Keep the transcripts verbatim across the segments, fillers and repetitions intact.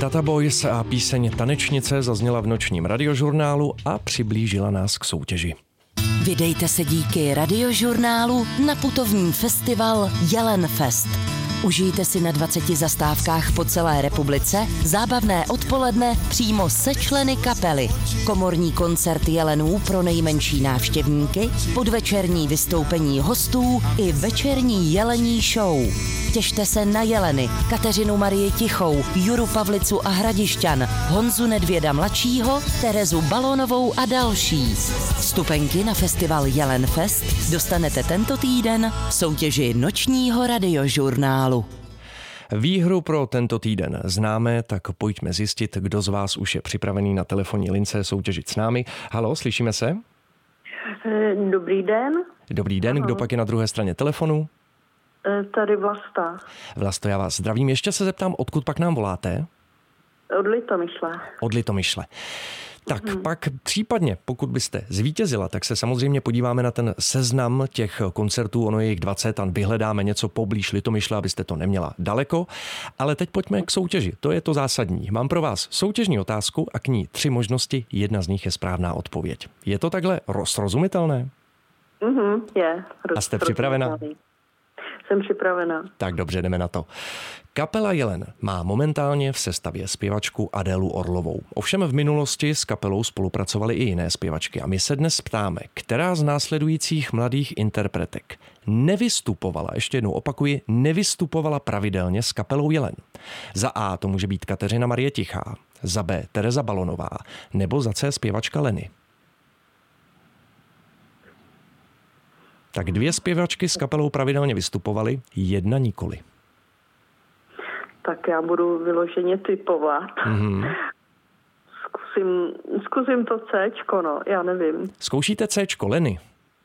Data Boys a píseň Tanečnice zazněla v nočním radiožurnálu a přiblížila nás k soutěži. Vydejte se díky radiožurnálu na putovní festival Jelenfest. Užijte si na dvaceti zastávkách po celé republice zábavné odpoledne přímo se členy kapely. Komorní koncert jelenů pro nejmenší návštěvníky, podvečerní vystoupení hostů i večerní jelení show. Těšte se na jeleny, Kateřinu Marii Tichou, Juru Pavlicu a Hradišťan, Honzu Nedvěda mladšího, Terezu Balonovou a další. Vstupenky na festival Jelenfest dostanete tento týden v soutěži nočního radiožurnálu. Výhru pro tento týden známe, tak pojďme zjistit, kdo z vás už je připravený na telefonní lince soutěžit s námi. Haló, slyšíme se? Dobrý den. Dobrý den, Ano. Kdo pak je na druhé straně telefonu? Tady Vlasta. Vlasto, já vás zdravím. Ještě se zeptám, odkud pak nám voláte? Od Litomyšle. Od Litomyšle. Tak Hmm. pak případně, pokud byste zvítězila, tak se samozřejmě podíváme na ten seznam těch koncertů, ono je jich dvacet a vyhledáme něco poblíž Litomyšle, abyste to neměla daleko. Ale teď pojďme k soutěži, to je to zásadní. Mám pro vás soutěžní otázku a k ní tři možnosti, jedna z nich je správná odpověď. Je to takhle srozumitelné? Mhm, je. A jste připravena? Jsem připravena. Tak dobře, jdeme na to. Kapela Jelen má momentálně v sestavě zpěvačku Adélu Orlovou. Ovšem v minulosti s kapelou spolupracovaly i jiné zpěvačky a my se dnes ptáme, která z následujících mladých interpretek nevystupovala, ještě jednou opakuji, nevystupovala pravidelně s kapelou Jelen. Za A to může být Kateřina Marie Tichá, za B Tereza Balonová nebo za C zpěvačka Leny. Tak dvě zpěvačky s kapelou pravidelně vystupovaly, jedna nikoli. Tak já budu vyloženě typovat. Mm-hmm. Zkusím, zkusím to Cčko, no, já nevím. Zkoušíte Cčko, Leny.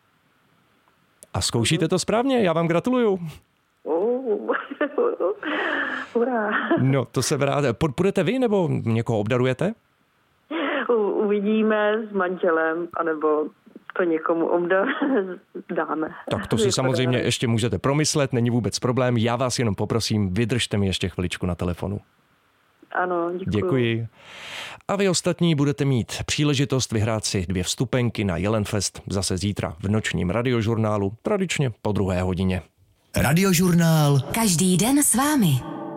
A zkoušíte to správně, já vám gratuluju. Uh, Hurá. No, to se vrátí. Půjdete vy, nebo někoho obdarujete? U, uvidíme s manželem, anebo to někomu obdar dáme. Tak to si samozřejmě ještě můžete promyslet, není vůbec problém. Já vás jenom poprosím, vydržte mi ještě chviličku na telefonu. Ano, děkuji. Děkuji. A vy ostatní budete mít příležitost vyhrát si dvě vstupenky na Jelenfest zase zítra v nočním radiožurnálu, tradičně po druhé hodině. Radiožurnál. Každý den s vámi.